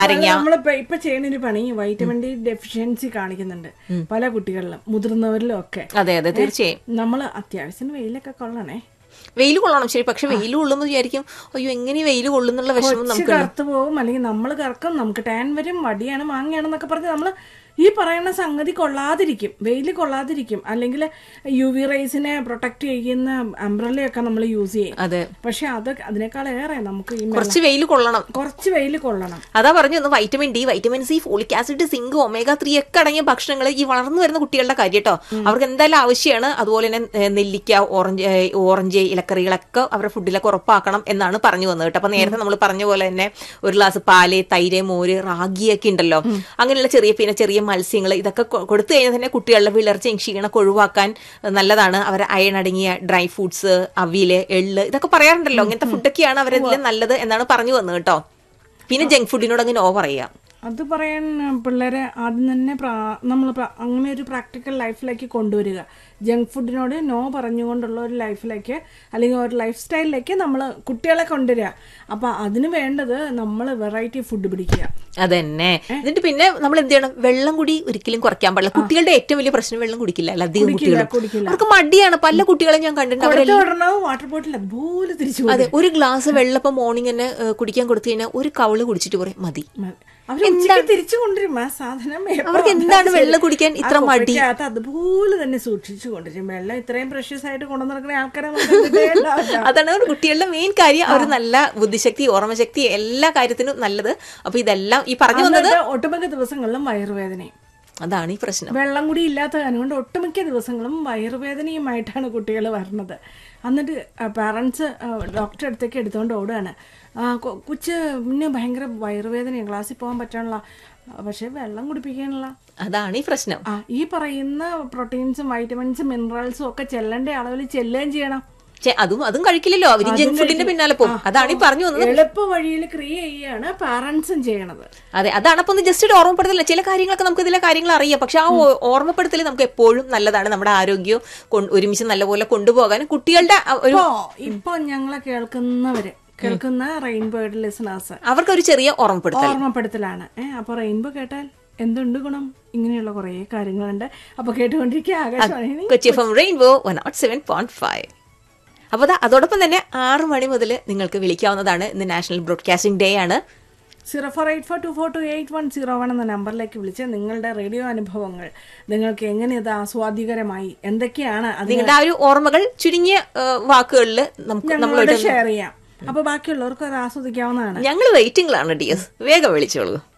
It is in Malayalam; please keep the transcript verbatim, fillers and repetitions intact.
നമ്മളിപ്പോ ഇപ്പൊ ചെയ്യുന്ന ഒരു പണി വൈറ്റമിൻ ഡി ഡെഫിഷ്യൻസി കാണിക്കുന്നുണ്ട് പല കുട്ടികളിലും മുതിർന്നവരിലും ഒക്കെ. അതെ അതെ തീർച്ചയായും. നമ്മള് അത്യാവശ്യം വെയിലൊക്കെ കൊള്ളണേ. വെയിൽ കൊള്ളണം ശരി, പക്ഷെ വെയിൽ കൊള്ളുമ്പോൾ വിചാരിക്കും അയ്യോ എങ്ങനെ വെയിൽ കൊള്ളുന്നുള്ള വിഷമം നമുക്ക് കറുത്തു പോകും, അല്ലെങ്കിൽ നമ്മൾ കറക്കും, നമുക്ക് ടാൻ വരും, മടിയാണ്, മാങ്ങയാണെന്നൊക്കെ പറഞ്ഞ് നമ്മള് ഈ പറയുന്ന സംഗതി കൊള്ളാതിരിക്കും, വെയിൽ കൊള്ളാതിരിക്കും, അല്ലെങ്കിൽ യു വി റേസിനെ പ്രൊട്ടക്ട് ചെയ്യുന്ന അംബ്രല്ലയൊക്കെ നമ്മൾ യൂസ് ചെയ്യും. അതെ, പക്ഷെ അത് അതിനേക്കാൾ ഏറെ നമുക്ക് കുറച്ച് വെയിൽ കൊള്ളണം, കുറച്ച് വെയിൽ കൊള്ളണം. അതാ പറഞ്ഞു ഒന്ന് vitamin D, vitamin C, folic acid, zinc, omega three ഒക്കെ അടങ്ങിയ ഭക്ഷണങ്ങൾ ഈ വളർന്നു വരുന്ന കുട്ടികളുടെ കാര്യം കേട്ടോ, അവർക്ക് എന്തായാലും ആവശ്യമാണ്. അതുപോലെ തന്നെ നെല്ലിക്ക, ഓറഞ്ച് ഓറഞ്ച് ഇലക്കറികളൊക്കെ അവരുടെ ഫുഡിലൊക്കെ ഉറപ്പാക്കണം എന്നാണ് പറഞ്ഞു വന്നത് കേട്ടോ. അപ്പൊ നേരത്തെ നമ്മൾ പറഞ്ഞ പോലെ തന്നെ ഒരു ഗ്ലാസ് പാല്, തൈര്, മോര്, റാഗിയൊക്കെ ഉണ്ടല്ലോ, അങ്ങനെയുള്ള ചെറിയ പിന്നെ ചെറിയ മത്സ്യങ്ങൾ ഇതൊക്കെ കൊടുത്തു കഴിഞ്ഞാൽ തന്നെ കുട്ടികളുടെ വിളർച്ചയും ക്ഷീണമൊക്കെ ഒഴിവാക്കാൻ നല്ലതാണ്. അവർ അയൺ അടങ്ങിയ ഡ്രൈ ഫ്രൂട്ട്സ്, അവില്, എള്ള് ഇതൊക്കെ പറയാറുണ്ടല്ലോ, അങ്ങനത്തെ ഫുഡൊക്കെയാണ് അവരതിൽ നല്ലത് എന്നാണ് പറഞ്ഞു വന്നത് കേട്ടോ. പിന്നെ ജങ്ക് ഫുഡിനോട് അങ്ങനെ ഓ പറയാം, അത് പറയാൻ പിള്ളേരെ ആദ്യം തന്നെ നമ്മൾ അങ്ങനെ ഒരു പ്രാക്ടിക്കൽ ലൈഫിലേക്ക് കൊണ്ടുവരിക. ജങ്ക് ഫുഡിനോട് നോ പറഞ്ഞുകൊണ്ടുള്ള ഒരു ലൈഫിലേക്ക് അല്ലെങ്കിൽ ഒരു ലൈഫ് സ്റ്റൈലിലേക്ക് നമ്മൾ കുട്ടികളെ കൊണ്ടുവരിക. അപ്പൊ അതിന് വേണ്ടത് നമ്മൾ വെറൈറ്റി ഫുഡ് പിടിക്കുക. അതന്നെ. എന്നിട്ട് പിന്നെ നമ്മൾ എന്ത് ചെയ്യണം, വെള്ളം കുടി ഒരിക്കലും കുറയ്ക്കാൻ പാടില്ല. കുട്ടികളുടെ ഏറ്റവും വലിയ പ്രശ്നം വെള്ളം കുടിക്കില്ല, അധികം കുട്ടികളും അവർക്ക് മടിയാണ്. പല കുട്ടികളും ഞാൻ കണ്ടിട്ടുണ്ട് വാട്ടർ ബോട്ടിൽ അതുപോലെ തിരിച്ചു. അതെ, ഒരു ഗ്ലാസ് വെള്ളം ഇപ്പൊ മോർണിംഗ് തന്നെ കുടിക്കാൻ കൊടുത്തു കഴിഞ്ഞാൽ ഒരു കവള് കുടിച്ചിട്ട് പറയും മതി. തിരിച്ചു കൊണ്ടുവരും ആ സാധനം. അവർക്ക് എന്താണ് വെള്ളം കുടിക്കാൻ ഇത്ര മടി? അതുപോലെ തന്നെ സൂക്ഷിച്ചു കൊണ്ടുവരും വെള്ളം. ഇത്രയും പ്രഷ്യസ് ആയിട്ട് കൊണ്ടു നടക്കുന്ന ആൾക്കാരെ അതാണ് കുട്ടികളുടെ മെയിൻ കാര്യം. അവർ നല്ല ബുദ്ധിശക്തി, ഓർമ്മശക്തി, എല്ലാ കാര്യത്തിനും നല്ലത്. അപ്പൊ ഇതെല്ലാം ഈ പറഞ്ഞു വന്നത് ഒട്ടുമിക്ക ദിവസങ്ങളിലും വയറുവേദനയും അതാണ് ഈ പ്രശ്നം. വെള്ളം കൂടി ഇല്ലാത്ത കാരണം കൊണ്ട് ഒട്ടുമിക്ക ദിവസങ്ങളും വയറുവേദനയുമായിട്ടാണ് കുട്ടികൾ വരുന്നത്. എന്നിട്ട് പാരൻസ് ഡോക്ടറെ അടുത്തേക്ക് എടുത്തുകൊണ്ട് ഓടുകയാണ്, കൊച്ച് പിന്നെ ഭയങ്കര വയറുവേദനയാണ്, ക്ലാസ്സിൽ പോകാൻ പറ്റാനുള്ള, പക്ഷെ വെള്ളം കുടിപ്പിക്കാനുള്ള. അതാണ് ഈ പ്രശ്നം. ആ ഈ പറയുന്ന പ്രോട്ടീൻസും വൈറ്റമിൻസും മിനറൽസും ഒക്കെ ചെല്ലേണ്ട അളവിൽ ചെല്ലുകയും ചെയ്യണം. അതും അതും കഴിക്കില്ലല്ലോ, അവര് ജങ്ക് ഫുഡിന്റെ പിന്നാലെ പോകും. അതാണ് ഈ പറഞ്ഞു വന്നത്. എളുപ്പ വഴിയിൽ ക്രിയേറ്റ് ചെയ്യാണ് പാരന്റ്സും ചെയ്യണത്. അതെ, അതാണ്. അപ്പൊ ഒന്ന് ജസ്റ്റ് ഒരു ഓർമ്മപ്പെടുത്തല. ചില കാര്യങ്ങളൊക്കെ നമുക്ക് ഇതിലെ കാര്യങ്ങൾ അറിയാം, പക്ഷെ ആ ഓർമ്മപ്പെടുത്തൽ നമുക്ക് എപ്പോഴും നല്ലതാണ്. നമ്മുടെ ആരോഗ്യവും ഒരുമിച്ച് നല്ലപോലെ കൊണ്ടുപോകാൻ കുട്ടികളുടെ ഒരു ഇപ്പൊ ഞങ്ങളെ കേൾക്കുന്നവര് കേൾക്കുന്ന റെയിൻബോ ലിസണേഴ്സ് അവർക്ക് ഒരു ചെറിയ ഓർമ്മപ്പെടുത്തൽ ഓർമ്മപ്പെടുത്തലാണ് ഏഹ് അപ്പൊ റെയിൻബോ കേട്ടാൽ എന്തുണ്ട് ഗുണം, ഇങ്ങനെയുള്ള കുറെ കാര്യങ്ങളുണ്ട്. അപ്പൊ കേട്ടുകൊണ്ടിരിക്കുക Akashvani Kochi F M rainbow one not seven point five. അപ്പോൾ അതോടൊപ്പം തന്നെ ആറ് മണി മുതൽ നിങ്ങൾക്ക് വിളിക്കാവുന്നതാണ്. ഇന്ന് നാഷണൽ ബ്രോഡ്കാസ്റ്റിംഗ് ഡേ ആണ്. Zero four eight four to four to eight one zero one എന്ന നമ്പറിലേക്ക് വിളിച്ച് നിങ്ങളുടെ റേഡിയോ അനുഭവങ്ങൾ നിങ്ങൾക്ക് എങ്ങനെ ഇത് ആസ്വാദികരമായി എന്തൊക്കെയാണ് നിങ്ങളുടെ ആ ഒരു ഓർമ്മകൾ ചുരുങ്ങിയ വാക്കുകളിൽ നമുക്ക് ഷെയർ ചെയ്യാം. അപ്പൊ ബാക്കിയുള്ളവർക്ക് അത് ആസ്വദിക്കാവുന്നതാണ്. ഞങ്ങൾ വെയിറ്റിംഗിലാണ് ഡിയസ്, വേഗം വിളിച്ചോളൂ.